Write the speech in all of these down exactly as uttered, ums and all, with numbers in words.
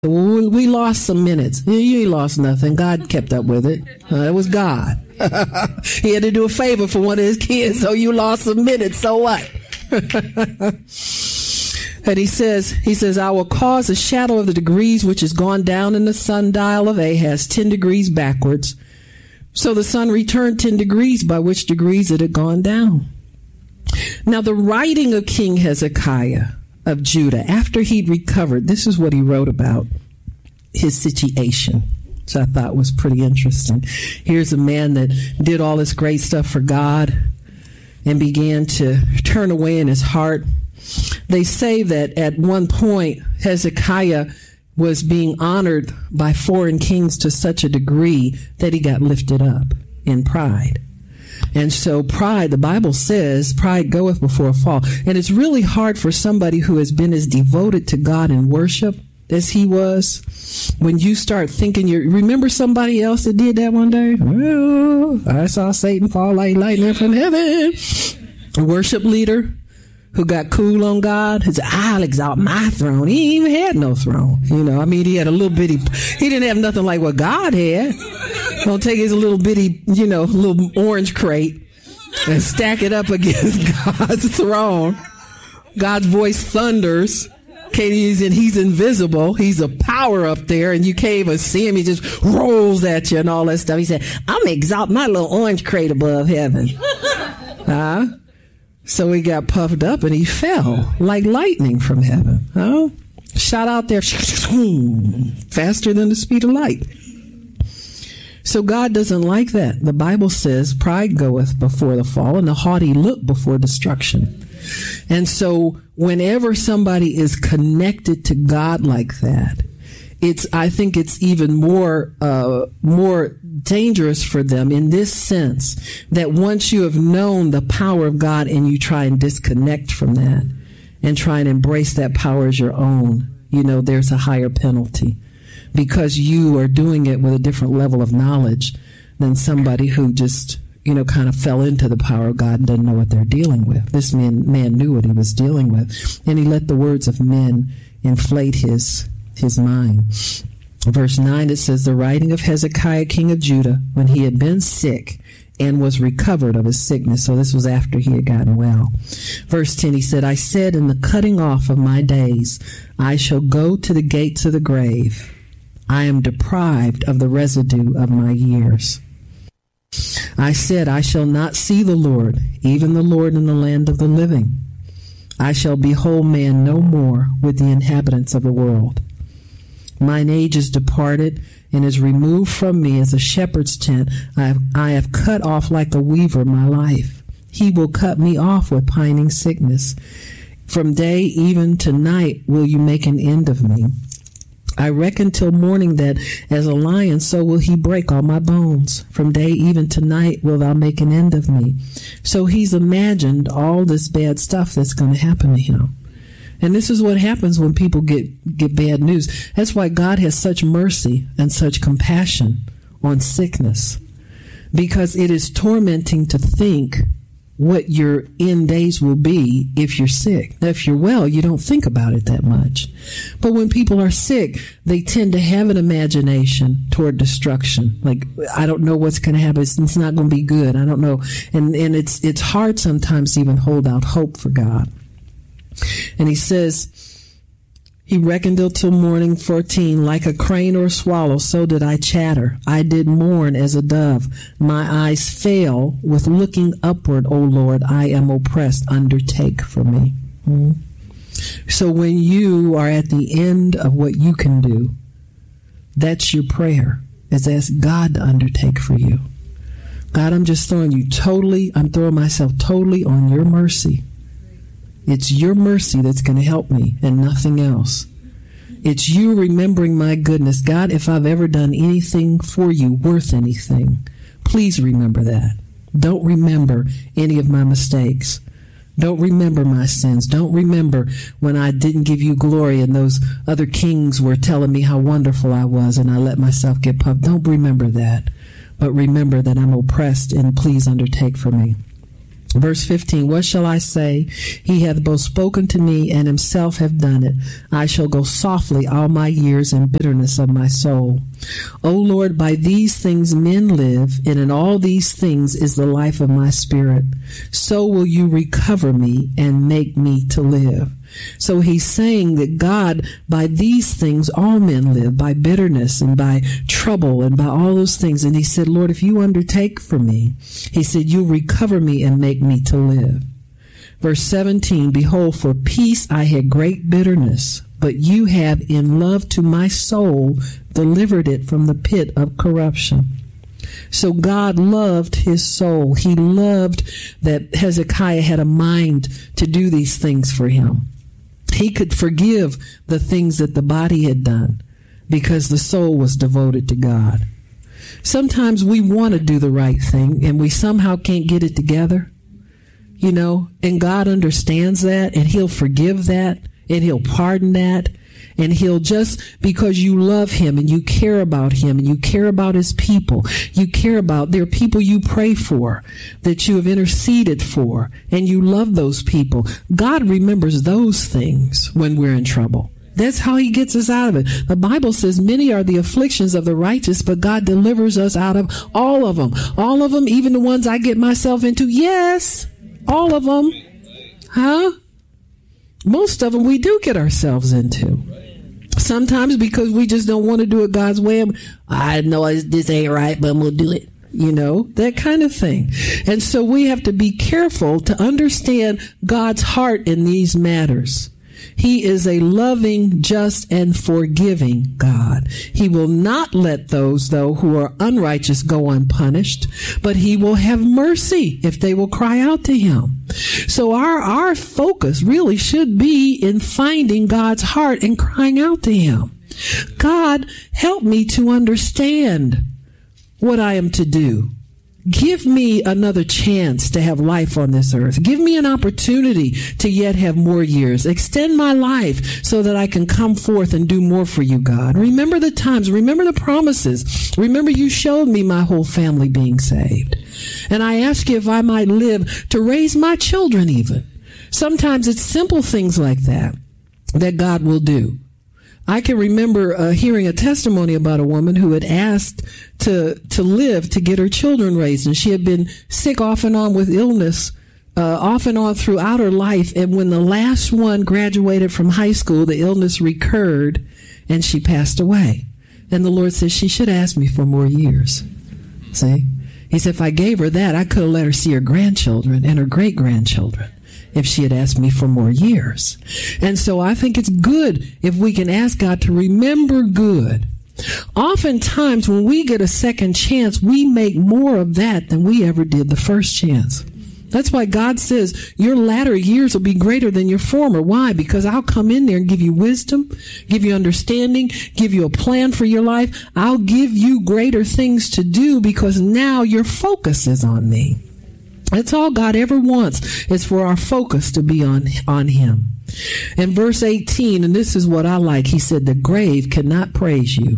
Well, we lost some minutes. You ain't lost nothing. God kept up with it. Uh, it was God. He had to do a favor for one of his kids, so you lost some minutes. So what? And he says, he says, I will cause the shadow of the degrees which is gone down in the sundial of Ahaz ten degrees backwards. So the sun returned ten degrees, by which degrees it had gone down. Now the writing of King Hezekiah of Judah, after he'd recovered, this is what he wrote about his situation, which I thought was pretty interesting. Here's a man that did all this great stuff for God and began to turn away in his heart. They say that at one point, Hezekiah was being honored by foreign kings to such a degree that he got lifted up in pride. And so pride, the Bible says, pride goeth before a fall. And it's really hard for somebody who has been as devoted to God in worship as he was, when you start thinking, you remember somebody else that did that one day? Well, I saw Satan fall like lightning from heaven. A worship leader who got cool on God, he said, I'll exalt my throne. He even had no throne. You know, I mean, he had a little bitty, he didn't have nothing like what God had. He'll take his little bitty, you know, little orange crate and stack it up against God's throne. God's voice thunders. He's, in, he's invisible. He's a power up there, and you can't even see him. He just rolls at you and all that stuff. He said, I'm going to exalt my little orange crate above heaven. Huh? So he got puffed up and he fell like lightning from heaven. Huh? Shot out there faster than the speed of light. So God doesn't like that. The Bible says pride goeth before the fall and the haughty look before destruction. And so whenever somebody is connected to God like that, it's, I think it's even more, uh, more dangerous for them in this sense that once you have known the power of God and you try and disconnect from that and try and embrace that power as your own, you know, there's a higher penalty because you are doing it with a different level of knowledge than somebody who just, you know, kind of fell into the power of God and doesn't know what they're dealing with. This man, man knew what he was dealing with, and he let the words of men inflate his his mind. Verse nine, it says, the writing of Hezekiah, king of Judah, when he had been sick and was recovered of his sickness. So this was after he had gotten well. Verse ten, he said, I said, in the cutting off of my days, I shall go to the gates of the grave. I am deprived of the residue of my years. I said, I shall not see the Lord, even the Lord in the land of the living. I shall behold man no more with the inhabitants of the world. Mine age is departed and is removed from me as a shepherd's tent. I have, I have cut off like a weaver my life. He will cut me off with pining sickness. From day even to night will you make an end of me. I reckon till morning that as a lion, so will he break all my bones. From day even to night will thou make an end of me. So he's imagined all this bad stuff that's going to happen to him. And this is what happens when people get, get bad news. That's why God has such mercy and such compassion on sickness. Because it is tormenting to think what your end days will be if you're sick. Now, if you're well, you don't think about it that much. But when people are sick, they tend to have an imagination toward destruction. Like, I don't know what's going to happen. It's, it's not going to be good. I don't know. And, and it's, it's hard sometimes to even hold out hope for God. And he says, he reckoned till morning, fourteen, like a crane or a swallow, so did I chatter. I did mourn as a dove. My eyes fail with looking upward, O Lord. I am oppressed. Undertake for me. Hmm. So when you are at the end of what you can do, that's your prayer, is ask God to undertake for you. God, I'm just throwing you totally, I'm throwing myself totally on your mercy. It's your mercy that's going to help me and nothing else. It's you remembering my goodness. God, if I've ever done anything for you worth anything, please remember that. Don't remember any of my mistakes. Don't remember my sins. Don't remember when I didn't give you glory and those other kings were telling me how wonderful I was and I let myself get puffed. Don't remember that. But remember that I'm oppressed and please undertake for me. Verse fifteen, what shall I say? He hath both spoken to me and himself have done it. I shall go softly all my years in bitterness of my soul. O Lord, by these things men live, and in all these things is the life of my spirit. So will you recover me and make me to live. So he's saying that God, by these things, all men live, by bitterness and by trouble and by all those things. And he said, Lord, if you undertake for me, he said, you'll recover me and make me to live. Verse seventeen, behold, for peace I had great bitterness, but you have in love to my soul delivered it from the pit of corruption. So God loved his soul. He loved that Hezekiah had a mind to do these things for him. He could forgive the things that the body had done because the soul was devoted to God. Sometimes we want to do the right thing and we somehow can't get it together, you know, and God understands that and he'll forgive that and he'll pardon that. And he'll just, because you love him and you care about him and you care about his people, you care about, there are people you pray for, that you have interceded for, and you love those people. God remembers those things when we're in trouble. That's how he gets us out of it. The Bible says many are the afflictions of the righteous, but God delivers us out of all of them. All of them, even the ones I get myself into. Yes, all of them. Huh? Most of them we do get ourselves into. Sometimes because we just don't want to do it God's way. I know this ain't right, but we'll do it. You know, that kind of thing. And so we have to be careful to understand God's heart in these matters. He is a loving, just, and forgiving God. He will not let those, though, who are unrighteous go unpunished, but he will have mercy if they will cry out to him. So our, our focus really should be in finding God's heart and crying out to him. God, help me to understand what I am to do. Give me another chance to have life on this earth. Give me an opportunity to yet have more years. Extend my life so that I can come forth and do more for you, God. Remember the times. Remember the promises. Remember you showed me my whole family being saved. And I ask you if I might live to raise my children even. Sometimes it's simple things like that that God will do. I can remember uh, hearing a testimony about a woman who had asked to to live to get her children raised, and she had been sick off and on with illness, uh, off and on throughout her life. And when the last one graduated from high school, the illness recurred, and she passed away. And the Lord said she should ask me for more years. See, he said if I gave her that, I could have let her see her grandchildren and her great grandchildren. If she had asked me for more years. And so I think it's good if we can ask God to remember good. Oftentimes when we get a second chance, we make more of that than we ever did the first chance. That's why God says your latter years will be greater than your former. Why? Because I'll come in there and give you wisdom, give you understanding, give you a plan for your life. I'll give you greater things to do because now your focus is on me. That's all God ever wants, is for our focus to be on, on him. In verse eighteen, and this is what I like, he said, the grave cannot praise you.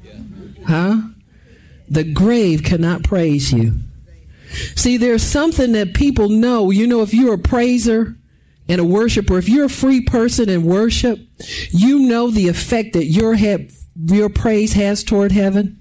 Huh? The grave cannot praise you. See, there's something that people know. You know, if you're a praiser and a worshiper, if you're a free person in worship, you know the effect that your, he- your praise has toward heaven.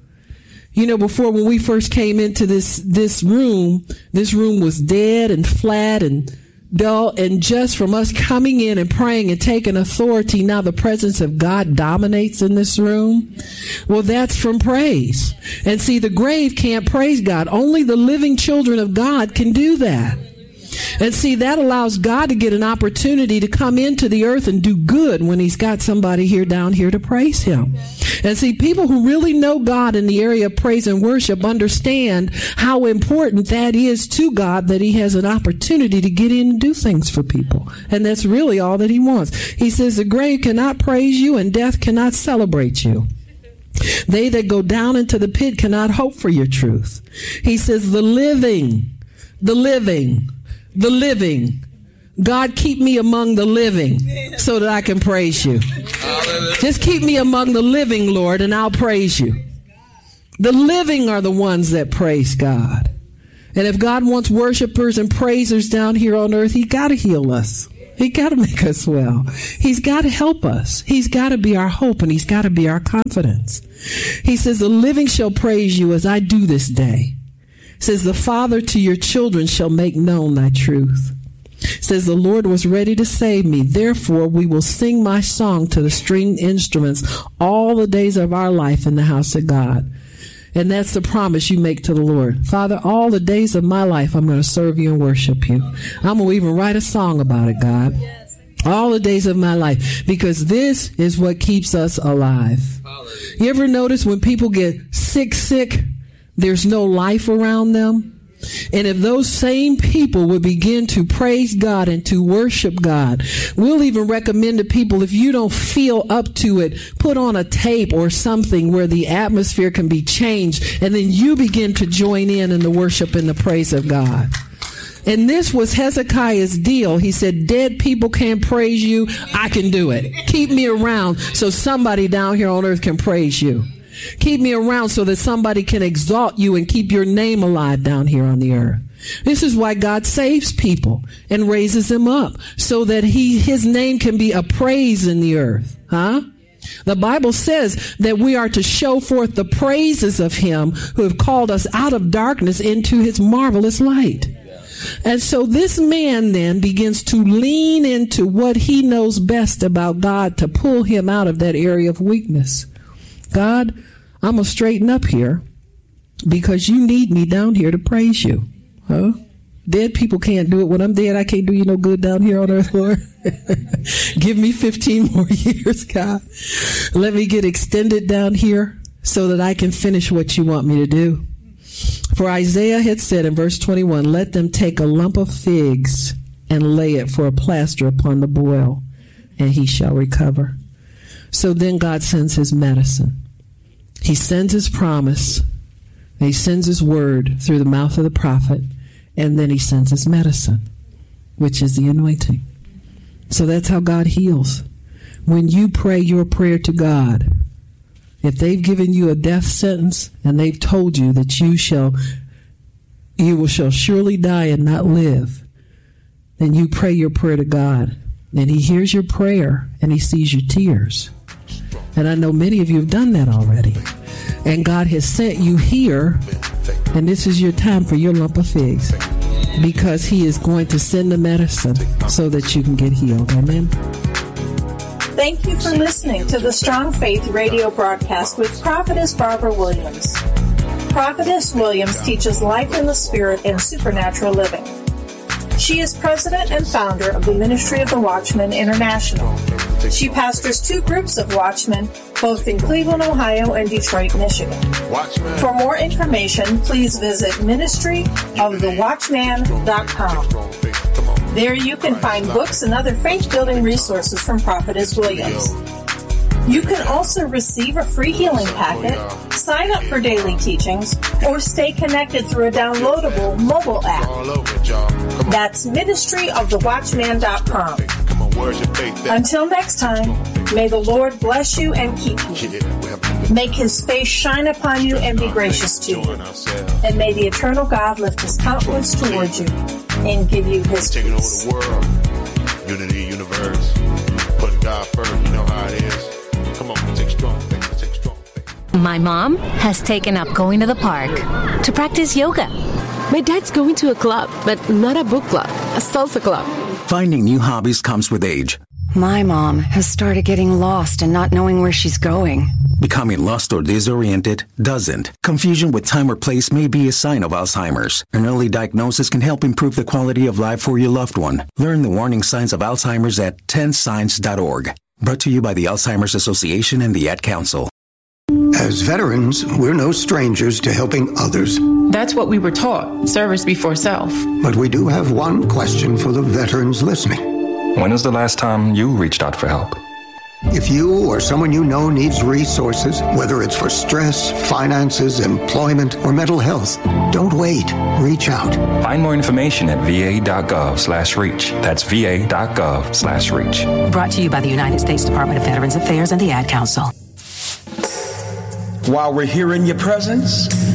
You know, before when we first came into this, this room, this room was dead and flat and dull. And just from us coming in and praying and taking authority, now the presence of God dominates in this room. Well, that's from praise. And see, the grave can't praise God. Only the living children of God can do that. And see, that allows God to get an opportunity to come into the earth and do good when he's got somebody here down here to praise him. And see, people who really know God in the area of praise and worship understand how important that is to God, that he has an opportunity to get in and do things for people. And that's really all that he wants. He says the grave cannot praise you and death cannot celebrate you. They that go down into the pit cannot hope for your truth. He says the living, the living, the living. God, keep me among the living so that I can praise you. Just keep me among the living, Lord, and I'll praise you. The living are the ones that praise God. And if God wants worshipers and praisers down here on earth, he got to heal us. He got to make us well. He's got to help us. He's got to be our hope, and he's got to be our confidence. He says, the living shall praise you as I do this day. Says, the Father to your children shall make known thy truth. Says, the Lord was ready to save me. Therefore, we will sing my song to the stringed instruments all the days of our life in the house of God. And that's the promise you make to the Lord. Father, all the days of my life, I'm going to serve you and worship you. I'm going to even write a song about it, God. All the days of my life. Because this is what keeps us alive. You ever notice when people get sick, sick, there's no life around them? And if those same people would begin to praise God and to worship God, we'll even recommend to people, if you don't feel up to it, put on a tape or something where the atmosphere can be changed, and then you begin to join in in the worship and the praise of God. And this was Hezekiah's deal. He said, dead people can't praise you. I can do it. Keep me around so somebody down here on earth can praise you. Keep me around so that somebody can exalt you and keep your name alive down here on the earth. This is why God saves people and raises them up, so that he, his name can be appraised in the earth. Huh? The Bible says that we are to show forth the praises of him who have called us out of darkness into his marvelous light. And so this man then begins to lean into what he knows best about God to pull him out of that area of weakness. God, I'm going to straighten up here because you need me down here to praise you. Huh? Dead people can't do it. When I'm dead, I can't do you no good down here on earth, Lord. Give me fifteen more years, God. Let me get extended down here so that I can finish what you want me to do. For Isaiah had said in verse twenty-one, let them take a lump of figs and lay it for a plaster upon the boil, and he shall recover. So then God sends his medicine. He sends his promise. He sends his word through the mouth of the prophet. And then he sends his medicine, which is the anointing. So that's how God heals. When you pray your prayer to God, if they've given you a death sentence and they've told you that you shall, you will shall surely die and not live, then you pray your prayer to God. And he hears your prayer and he sees your tears. And I know many of you have done that already. And God has sent you here, and this is your time for your lump of figs, because he is going to send the medicine so that you can get healed. Amen. Thank you for listening to the Strong Faith radio broadcast with Prophetess Barbara Williams. Prophetess Williams teaches life in the Spirit and supernatural living. She is president and founder of the Ministry of the Watchman International. She pastors two groups of watchmen, both in Cleveland, Ohio, and Detroit, Michigan. For more information, please visit ministry of the watchman dot com. There you can find books and other faith-building resources from Prophetess Williams. You can also receive a free healing packet, sign up for daily teachings, or stay connected through a downloadable mobile app. That's ministry of the watchman dot com. Until next time, may the Lord bless you and keep you. Make his face shine upon you and be gracious to you. And may the eternal God lift his countenance towards you and give you his peace. Unity universe. Put God first, you know how it is. Come on, take strong faith, take strong faith. My mom has taken up going to the park to practice yoga. My dad's going to a club, but not a book club, a salsa club. Finding new hobbies comes with age. My mom has started getting lost and not knowing where she's going. Becoming lost or disoriented doesn't. Confusion with time or place may be a sign of Alzheimer's. An early diagnosis can help improve the quality of life for your loved one. Learn the warning signs of Alzheimer's at ten signs dot org. Brought to you by the Alzheimer's Association and the Ad Council. As veterans, we're no strangers to helping others. That's what we were taught, service before self. But we do have one question for the veterans listening. When was the last time you reached out for help? If you or someone you know needs resources, whether it's for stress, finances, employment, or mental health, don't wait. Reach out. Find more information at va.gov slash reach. That's va.gov slash reach. Brought to you by the United States Department of Veterans Affairs and the Ad Council. While we're here in your presence,